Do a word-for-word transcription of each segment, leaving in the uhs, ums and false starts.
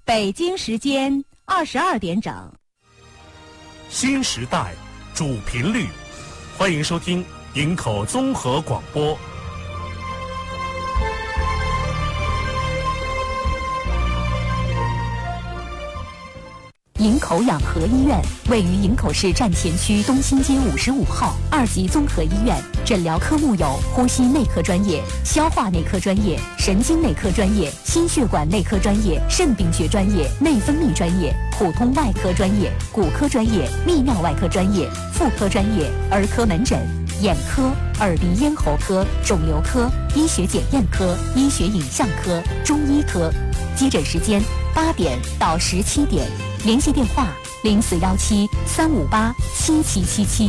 北京时间二十二点整。 新时代主频率，欢迎收听营口综合广播。 营口养和医院位于营口市站前区东新街五十五号，二级综合医院，诊疗科目有呼吸内科专业、消化内科专业、神经内科专业、心血管内科专业、肾病学专业、内分泌专业、普通外科专业、骨科专业、泌尿外科专业、妇科专业、儿科门诊、眼科、耳鼻咽喉科、肿瘤科、医学检验科、医学影像科、中医科。接诊时间八点到十七点，联系电话零四幺七三五八七七七七。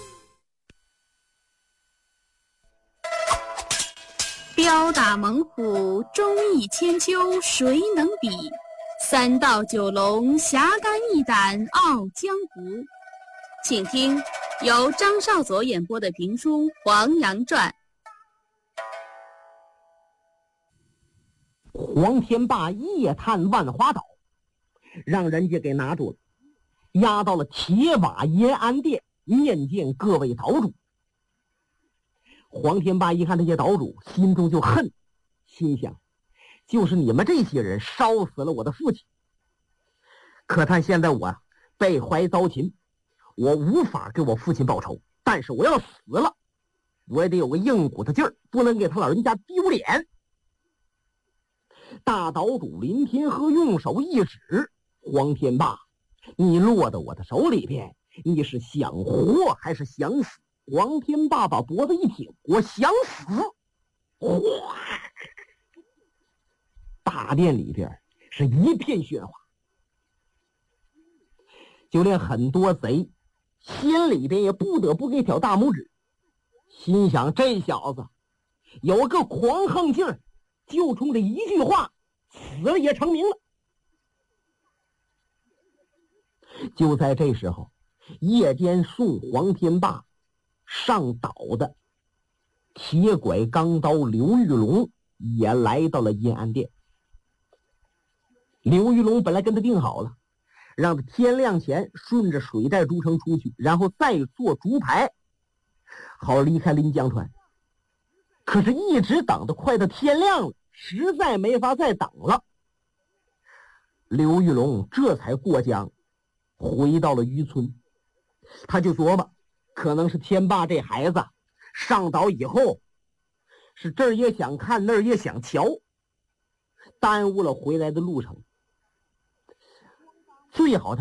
彪打猛虎，忠义千秋，谁能比？三道九龙，侠肝义胆，傲江湖。请听由张少佐演播的评书《黄羊传》。 黄天霸夜探万花岛，让人家给拿住了，押到了铁瓦延安殿面见各位岛主。黄天霸一看这些岛主，心中就恨，心想就是你们这些人烧死了我的父亲。可叹现在我被怀遭擒，我无法给我父亲报仇，但是我要死了，我也得有个硬骨头劲儿，不能给他老人家丢脸。大岛主林天和用手一指，黄天霸，你落到我的手里边，你是想活还是想死？黄天霸把脖子一挺，我想死。哗！大殿里边是一片喧哗，就连很多贼心里边也不得不给挑大拇指，心想这小子有个狂横劲儿，就冲这一句话，死了也成名了。就在这时候，夜间送黄天霸上岛的铁拐钢刀刘玉龙也来到了延安殿。刘玉龙本来跟他定好了，让他天亮前顺着水寨诸城出去，然后再做竹排，好离开临江船。可是一直等到快到天亮了，实在没法再等了。刘玉龙这才过江回到了渔村。他就琢磨，可能是天霸这孩子上岛以后是这儿也想看那儿也想瞧，耽误了回来的路程，最好他